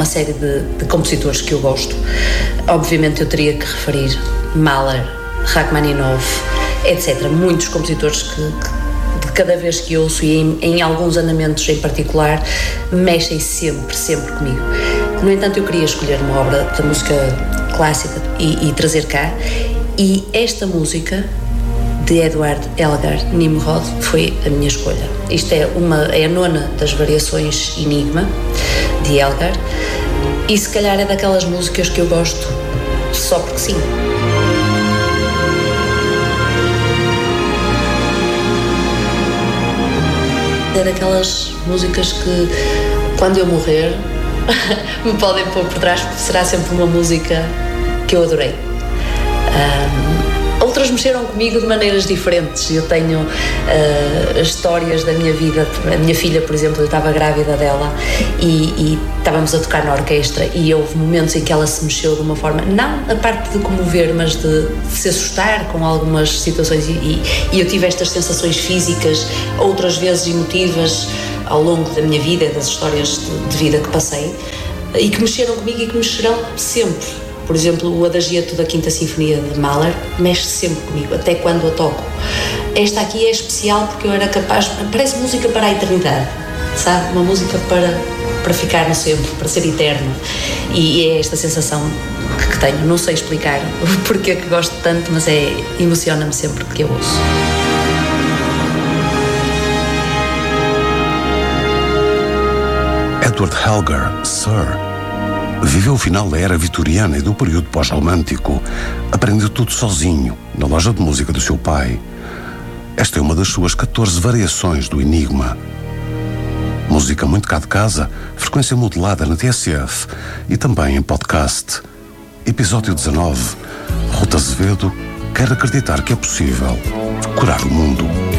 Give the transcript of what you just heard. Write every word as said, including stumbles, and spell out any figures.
série de, de compositores que eu gosto. Obviamente eu teria que referir Mahler, Rachmaninoff, etcétera. Muitos compositores que, que de cada vez que ouço e em, em alguns andamentos em particular, mexem sempre, sempre comigo. No entanto, eu queria escolher uma obra da música clássica e, e trazer cá, e esta música de Edward Elgar, Nimrod, foi a minha escolha. Isto é, uma, é a nona das variações Enigma, de Elgar, e se calhar é daquelas músicas que eu gosto só porque sim. É daquelas músicas que, quando eu morrer, me podem pôr por trás, porque será sempre uma música que eu adorei. Um, Outras mexeram comigo de maneiras diferentes. Eu tenho uh, histórias da minha vida. A minha filha, por exemplo, eu estava grávida dela e, e estávamos a tocar na orquestra e houve momentos em que ela se mexeu de uma forma, não a parte de comover, mas de, de se assustar com algumas situações, e, e, e eu tive estas sensações físicas, outras vezes emotivas, ao longo da minha vida, das histórias de, de vida que passei, e que mexeram comigo e que mexerão sempre. Por exemplo, o Adagiato da Quinta Sinfonia de Mahler mexe sempre comigo, até quando a toco. Esta aqui é especial porque eu era capaz, parece música para a eternidade, sabe? Uma música para, para ficar no sempre, para ser eterna. E é esta sensação que, que tenho. Não sei explicar o porquê que gosto tanto, mas é, emociona-me sempre que eu ouço. Edward Elgar, Sir, viveu o final da era vitoriana e do período pós-romântico. Aprendeu tudo sozinho, na loja de música do seu pai. Esta é uma das suas catorze variações do Enigma. Música muito cá de casa, frequência modelada na T S F e também em podcast. Episódio dezanove. Ruta Azevedo quer acreditar que é possível curar o mundo.